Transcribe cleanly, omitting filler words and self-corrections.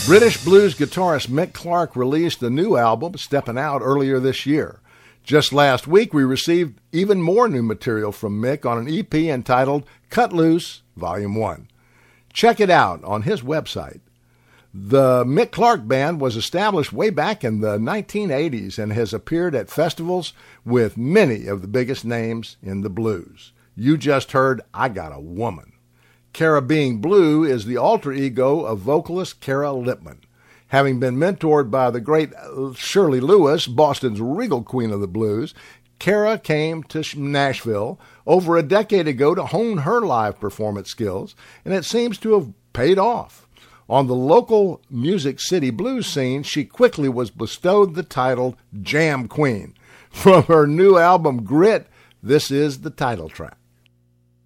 British blues guitarist Mick Clark released a new album, Steppin' Out, earlier this year. Just last week, we received even more new material from Mick on an EP entitled Cut Loose, Volume 1. Check it out on his website. The Mick Clark Band was established way back in the 1980s and has appeared at festivals with many of the biggest names in the blues. You just heard I Got a Woman. Cara Being Blue is the alter ego of vocalist Cara Lippman. Having been mentored by the great Shirley Lewis, Boston's regal queen of the blues, Cara came to Nashville over a decade ago to hone her live performance skills, and it seems to have paid off. On the local Music City blues scene, she quickly was bestowed the title Jam Queen. From her new album, Grit, this is the title track.